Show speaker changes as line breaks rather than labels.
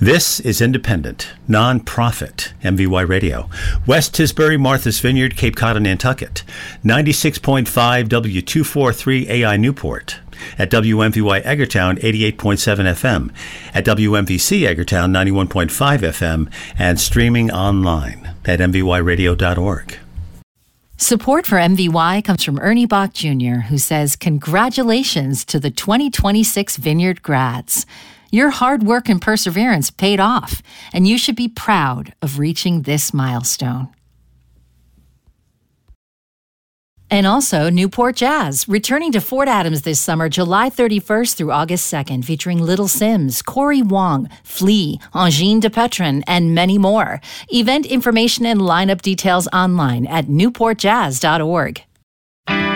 This is independent, non-profit MVY Radio. West Tisbury, Martha's Vineyard, Cape Cod, and Nantucket. 96.5 W243 AI Newport. At WMVY Eggertown, 88.7 FM. At WMVC Eggertown, 91.5 FM. And streaming online at mvyradio.org.
Support for MVY comes from Ernie Bach Jr., who says, congratulations to the 2026 Vineyard grads. Your hard work and perseverance paid off, and you should be proud of reaching this milestone. And also Newport Jazz, returning to Fort Adams this summer, July 31st through August 2nd, featuring Little Sims, Corey Wong, Flea, Angine de Petron, and many more. Event information and lineup details online at newportjazz.org.